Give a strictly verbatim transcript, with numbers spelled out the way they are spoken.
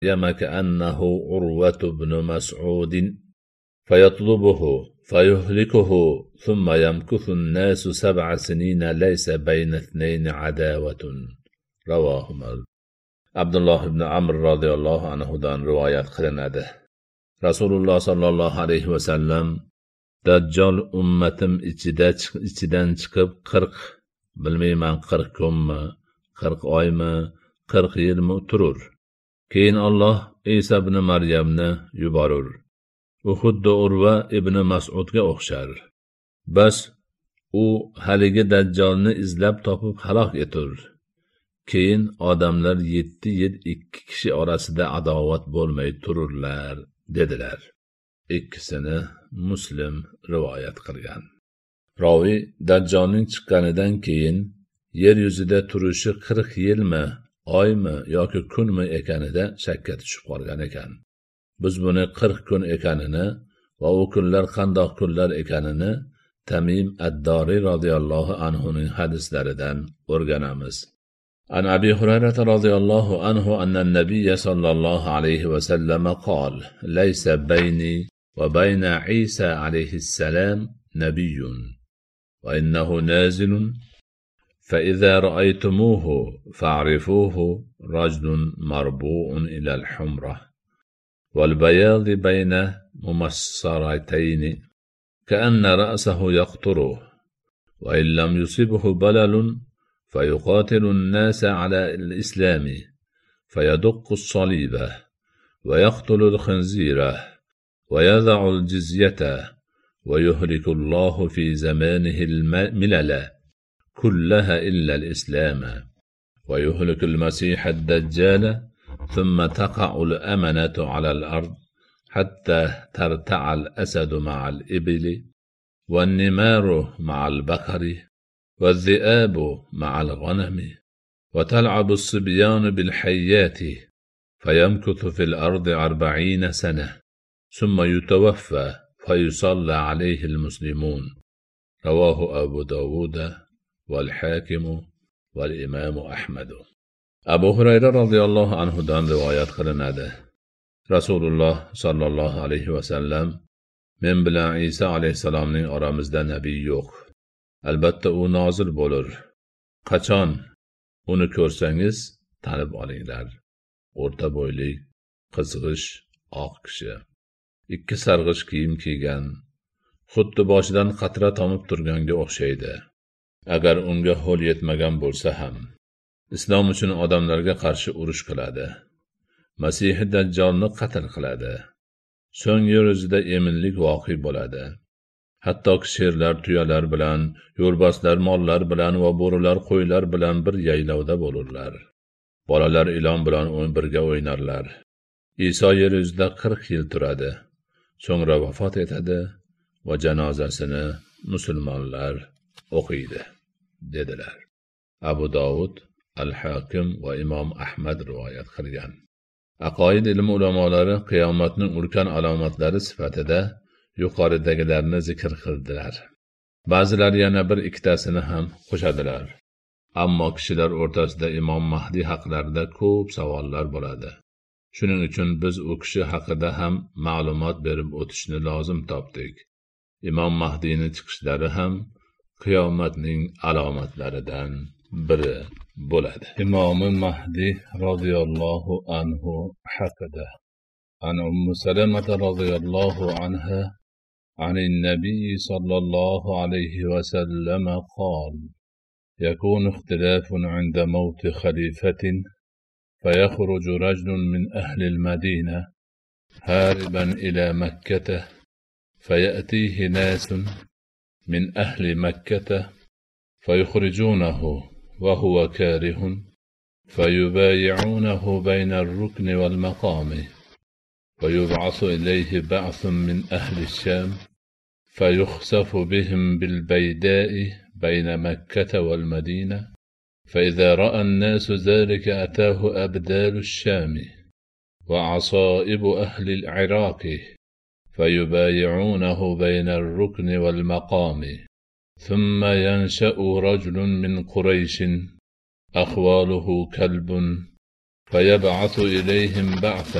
مريم كأنه عروة بن مسعود فيطلبه فيهلكه ثم يمكث الناس سبع سنين ليس بين اثنين عداوة. رواه مسلم. Abdullah ibn Amr radhiyallohu anhudan rivoyat qilinadi. Rasululloh sallallohu alayhi va sallam Dajjal ummatim ichida ichidan chiqib qirq bilmayman qirq kunmi, qirq oymi, qirq yilmi turur. Keyin Alloh Isa ibn Maryamni yuborur. U xuddi Urva ibn Mas'udga o'xshar. Bas u haligi Dajjalni izlab topib halok etur. Keyin odamlar yetti yil ikki kishi orasida adovat bo'lmay tururlar dedilar. Ikkisini Muslim rivoyat qilgan. Ravi Dajjalning chiqqanidan keyin yer yuzida turishi qirq yilmi, oymi yoki kunmi ekanida shakka tushib qolgan ekan. Biz buni qirq kun ekanini va u kunlar qandoq kunlar ekanini Tamim ad-Dori radhiyallohu anhuning hadislaridan o'rganamiz. عن أبي هريرة رضي الله عنه أن النبي صلى الله عليه وسلم قال: ليس بيني وبين عيسى عليه السلام نبي وإنه نازل فإذا رأيتموه فاعرفوه رجل مربوع إلى الحمرة والبياض بين ممصرتين كأن رأسه يقطره وإن لم يصبه بلل فيقاتل الناس على الإسلام فيدق الصليب ويقتل الخنزير ويضع الجزية ويهلك الله في زمانه الملل كلها إلا الإسلام ويهلك المسيح الدجال ثم تقع الأمنة على الأرض حتى ترتع الأسد مع الإبل والنمار مع البقر والذئاب مع الغنم وتلعب الصبيان بالحيات فيمكث في الأرض أربعين سنة ثم يتوفى فيصلى عليه المسلمون. رواه أبو داود والحاكم والإمام أحمد. أبو هريرة رضي الله عنه دان روايات qilinadi. Rasululloh sallallohu alayhi va sallam men bilan Isa alayhisalomning oramizda nabiy yo'q. Albatta u nozil bo'lur. Qachon uni ko'rsangiz tanib olinglar. O'rta bo'yli, qizg'ish, oq kishi. Ikki sarg'ish kiyim kiygan, xuddi boshidan qatra tomib turganga o'xshaydi. Agar unga ho'l yetmagan bo'lsa ham, islom uchun odamlarga qarshi urush qiladi. Masih Dajjalni qatl qiladi. So'ng yer yuzida eminlik voqi bo'ladi. Hatto sherlar tuyalar bilan, yo'lbarslar mollar bilan va bo'rilar qo'ylar bilan bir yaylovda bo'lurlar. Bolalar ilon bilan birga o'ynarlar. Iso yer yuzida qirq yil turadi. So'ngra vafot etadi va janozasini musulmonlar o'qiydi, dedilar. Abu Dovud, Al-Hakim va Imom Ahmad rivoyat qilgan. Aqoid ilmi ulamolari qiyomatning ulkan alomatlari sifatida yuqoridagilarni zikr qildilar. Ba'zilar yana bir ikkitasini ham qo'shadilar. Ammo kishilar o'rtasida Imom Mahdi haqlarida ko'p savollar bo'ladi. Shuning uchun biz u kishi haqida ham ma'lumot berib o'tishni lozim topdik. Imom Mahdining chiqishlari ham qiyomatning alomatlaridan biri bo'ladi. Imom Mahdi radhiyallohu anhu haqida an Ummu Salamah radhiyallohu anha عن النبي صلى الله عليه وسلم قال: يكون اختلاف عند موت خليفة فيخرج رجل من أهل المدينة هاربا إلى مكة فيأتيه ناس من أهل مكة فيخرجونه وهو كاره فيبايعونه بين الركن والمقام ويبعث إليه بعث من أهل الشام فيخسف بهم بالبيداء بين مكة والمدينة فإذا رأى الناس ذلك أتاه أبدال الشام وعصائب أهل العراق فيبايعونه بين الركن والمقام ثم ينشأ رجل من قريش أخواله كلب فيبعث إليهم بعثا